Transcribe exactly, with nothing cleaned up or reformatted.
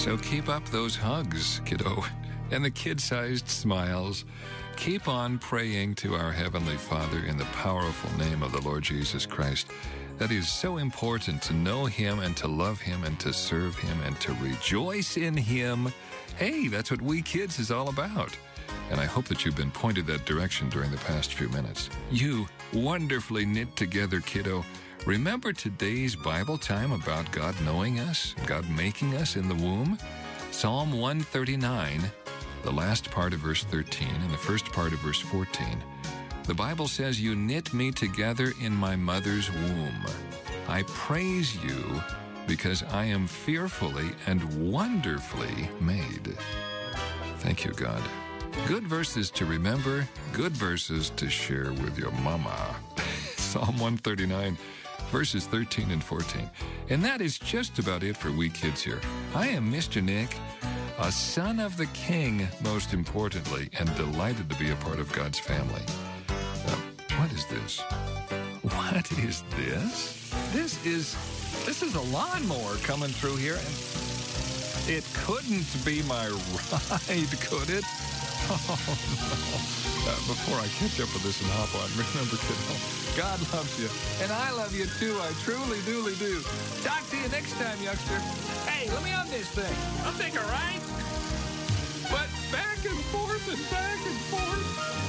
So keep up those hugs, kiddo, and the kid-sized smiles. Keep on praying to our Heavenly Father in the powerful name of the Lord Jesus Christ. That is so important, to know Him and to love Him and to serve Him and to rejoice in Him. Hey, that's what We Kids is all about. And I hope that you've been pointed that direction during the past few minutes. You wonderfully knit together, kiddo. Remember today's Bible time about God knowing us, God making us in the womb? Psalm one thirty-nine, the last part of verse thirteen and the first part of verse fourteen. The Bible says, "You knit me together in my mother's womb. I praise you because I am fearfully and wonderfully made." Thank you, God. Good verses to remember, good verses to share with your mama. Psalm one thirty-nine, verses thirteen and fourteen. And that is just about it for We Kids here. I am Mister Nick, a son of the King, most importantly, and delighted to be a part of God's family. Uh, what is this? What is this? This is, this is a lawnmower coming through here, and it couldn't be my ride, could it? Oh, no. Uh, before I catch up with this and hop on, remember, kiddo, God loves you, and I love you too. I truly, duly do. Talk to you next time, youngster. Hey, let me on this thing. I'll take a ride. But back and forth and back and forth.